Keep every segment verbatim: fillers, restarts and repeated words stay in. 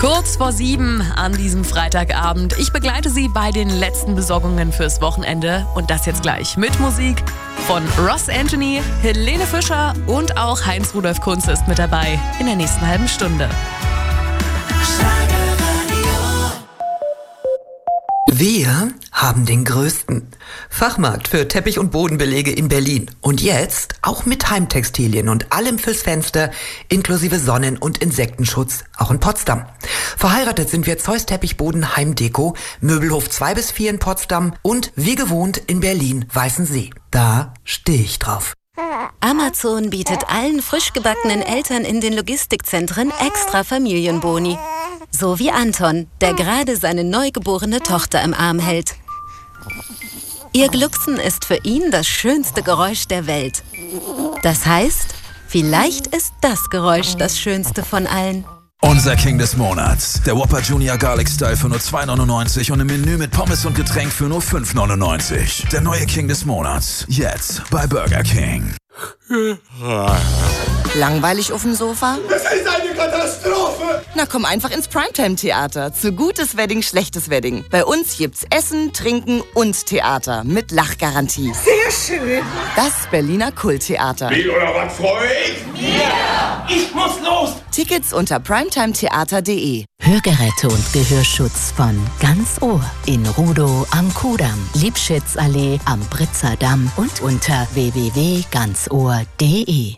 Kurz vor sieben an diesem Freitagabend. Ich begleite Sie bei den letzten Besorgungen fürs Wochenende. Und das jetzt gleich mit Musik von Ross Anthony, Helene Fischer und auch Heinz-Rudolf Kunze ist mit dabei in der nächsten halben Stunde. Wir haben den größten Fachmarkt für Teppich- und Bodenbelege in Berlin. Und jetzt auch mit Heimtextilien und allem fürs Fenster, inklusive Sonnen- und Insektenschutz, auch in Potsdam. Verheiratet sind wir Zeus Teppichboden Heimdeko, Möbelhof zwei bis vier in Potsdam und wie gewohnt in Berlin Weißensee. Da stehe ich drauf. Amazon bietet allen frisch gebackenen Eltern in den Logistikzentren extra Familienboni. So wie Anton, der gerade seine neugeborene Tochter im Arm hält. Ihr Glucksen ist für ihn das schönste Geräusch der Welt. Das heißt, vielleicht ist das Geräusch das schönste von allen. Unser King des Monats. Der Whopper Junior Garlic Style für nur zwei neunundneunzig und im Menü mit Pommes und Getränk für nur fünf neunundneunzig. Der neue King des Monats. Jetzt bei Burger King. Langweilig auf dem Sofa? Das ist eine Katastrophe! Na komm einfach ins Primetime-Theater. Zu gutes Wedding, schlechtes Wedding. Bei uns gibt's Essen, Trinken und Theater mit Lachgarantie. Sehr schön! Das Berliner Kulttheater. Wie oder was, Freund? Ja! Ich muss los! Tickets unter primetimetheater punkt de. Hörgeräte und Gehörschutz von Ganz Ohr in Rudow am Kudamm, Liebschitzallee am Britzer Damm und unter w w w punkt ganz ohr punkt de.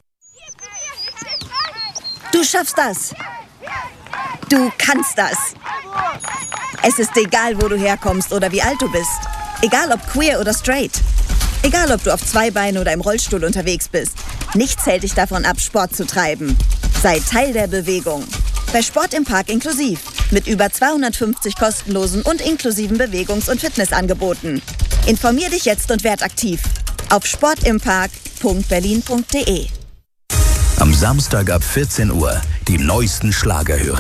Du schaffst das. Du kannst das. Es ist egal, wo du herkommst oder wie alt du bist. Egal ob queer oder straight. Egal ob du auf zwei Beinen oder im Rollstuhl unterwegs bist. Nichts hält dich davon ab, Sport zu treiben. Sei Teil der Bewegung. Bei Sport im Park inklusiv. Mit über zweihundertfünfzig kostenlosen und inklusiven Bewegungs- und Fitnessangeboten. Informier dich jetzt und werd aktiv. Auf sportimpark punkt berlin punkt de. Am Samstag ab vierzehn Uhr die neuesten Schlager hören.